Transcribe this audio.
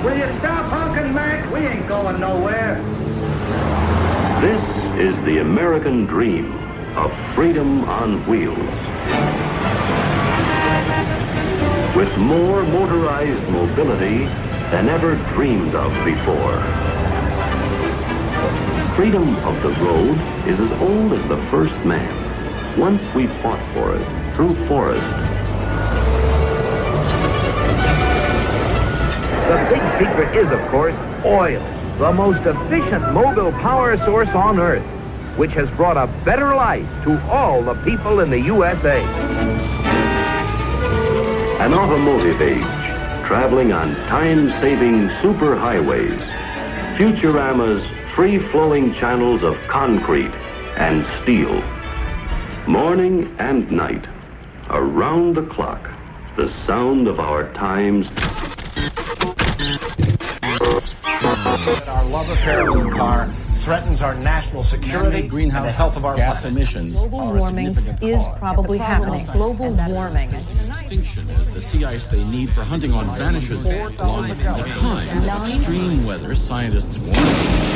Will you stop honking, Mac? We ain't going nowhere. This is the American dream of freedom on wheels. With more motorized mobility than ever dreamed of before. Freedom of the road is as old as the first man. Once we fought for it through forest. The big secret is, of course, oil, the most efficient mobile power source on Earth, which has brought a better life to all the people in the USA. An automotive age, traveling on time-saving superhighways. Futurama's free-flowing channels of concrete and steel. Morning and night, around the clock, the sound of our times. Our love affair with the car threatens our national security and the health of our gas planet. emissions. Global warming is probably happening. Global warming. Extinction is the sea ice they need for hunting on vanishes along with the times. Extreme weather, scientists warn.